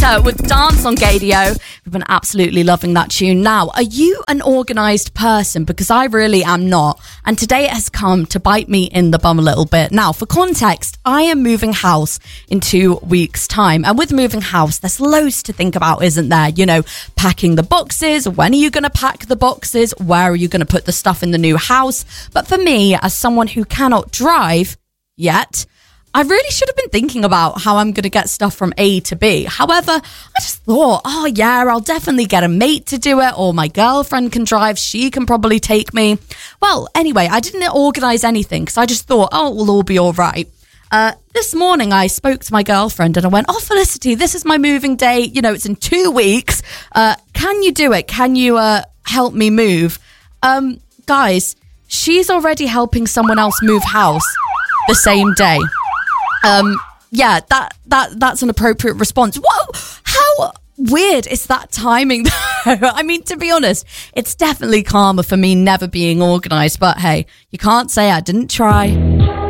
With Dance on Gadio. We've been absolutely loving that tune. Now, are you an organised person? Because I really am not. And today it has come to bite me in the bum a little bit. Now, for context, I am moving house in 2 weeks' time. And with moving house, there's loads to think about, isn't there? You know, packing the boxes. When are you going to pack the boxes? Where are you going to put the stuff in the new house? But for me, as someone who cannot drive yet, I really should have been thinking about how I'm going to get stuff from A to B. However, I just thought, oh yeah, I'll definitely get a mate to do it, or my girlfriend can drive. She can probably take me. Well, anyway, I didn't organise anything because I just thought, oh, it will all be all right. This morning I spoke to my girlfriend and I went, oh, Felicity, this is my moving day. You know, it's in 2 weeks. Can you do it? Can you help me move? Guys, she's already helping someone else move house the same day. Yeah, that's an appropriate response. Whoa, how weird is that timing though? I mean, to be honest, it's definitely karma for me never being organised, but hey, you can't say I didn't try.